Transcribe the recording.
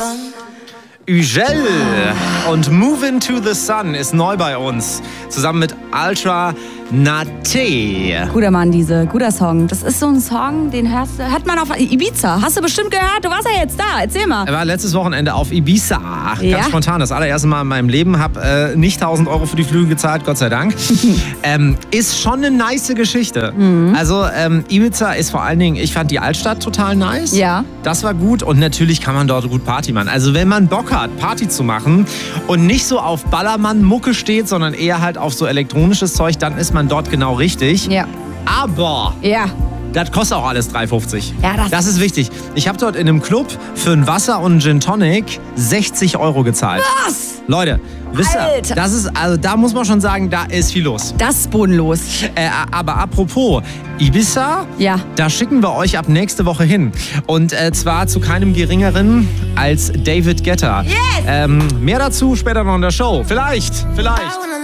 Ugel und Move Into the Sun ist neu bei uns. Zusammen mit Ultra Nate. Guter Mann, guter Song. Das ist so ein Song, den hört man auf Ibiza. Hast du bestimmt gehört? Du warst ja jetzt da. Erzähl mal. Er war letztes Wochenende auf Ibiza. Ja. Ganz spontan. Das allererste Mal in meinem Leben. Hab nicht 1.000 Euro für die Flüge gezahlt, Gott sei Dank. Ist schon eine nice Geschichte. Also Ibiza ist vor allen Dingen, ich fand die Altstadt total nice. Ja. Das war gut und natürlich kann man dort gut Party machen. Also wenn man Bock hat, Party zu machen und nicht so auf Ballermann-Mucke steht, sondern eher halt auf so elektronisches Zeug, dann ist man dort genau richtig. Ja. Aber Ja. das kostet auch alles 3,50. Ja, das ist wichtig. Ich habe dort in einem Club für ein Wasser und einen Gin Tonic 60 Euro gezahlt. Was? Leute, wisst ihr, Alter. das ist, also da muss man schon sagen, da ist viel los. Das ist bodenlos. Aber apropos Ibiza, Ja. da schicken wir euch ab nächste Woche hin. Und zwar zu keinem geringeren als David Guetta. Yes! Mehr dazu später noch in der Show. Vielleicht.